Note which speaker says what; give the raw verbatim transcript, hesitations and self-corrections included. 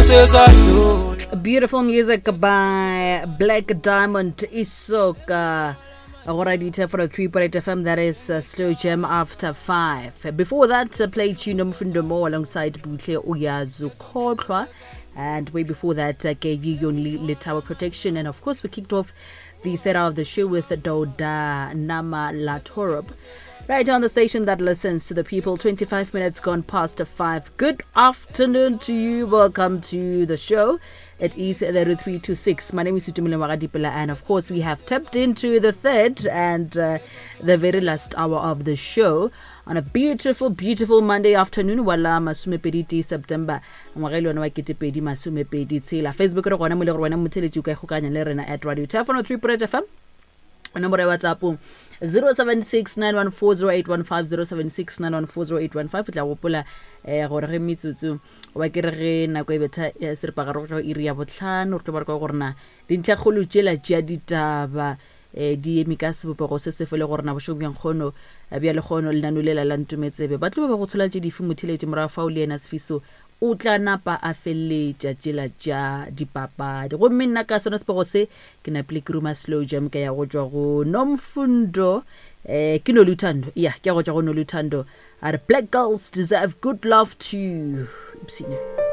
Speaker 1: Beautiful music by Black Diamond Isoka. What I did for a three point F M, that is uh, Slow Jam after five. Before that, uh, played Tune Mfundomo alongside Butle Uyazu Kodwa. And way before that, uh, gave you your Lit Tower Protection. And of course, we kicked off the third hour of the show with Doda Nama Latorob. Right on the station that listens to the people, twenty-five minutes gone past five. Good afternoon to you. Welcome to the show. It is the three to six. My name is Utumile Magadipila, and of course, we have tapped into the third and uh, the very last hour of the show on a beautiful, beautiful Monday afternoon. Wala masumepedi September. Mwagelo na wakitepedi masumepedi tsela. Facebook ro gona mole go rona motheletse ka gokanya le rena at radio telephone three point F M. Number of WhatsApp zero seven six nine one four zero eight one five zero seven six nine one four zero eight one five. Tla gopola eh gore re mitsutsu wa ke re na go ebetha se re pagaro go iri ya botlhano re tlo ba go gorna dintla kholo tshela tsia ditaba eh di emika se bopego se se fele gore na boshong yang khono bya le khono le nanulela la ntumetsebe ba tlo ba go tshola tse di fi mothiletse mora fa o le ena sefiso o tla napa a felletša tšela tša dipapadi go menna ka sona sepego se ke na plikruma Slow Jam ka ya go tšwa go Nomfundo eh ke no Luthando ya ke go tšwa go no Luthando are black girls deserve good love too. Ipsine.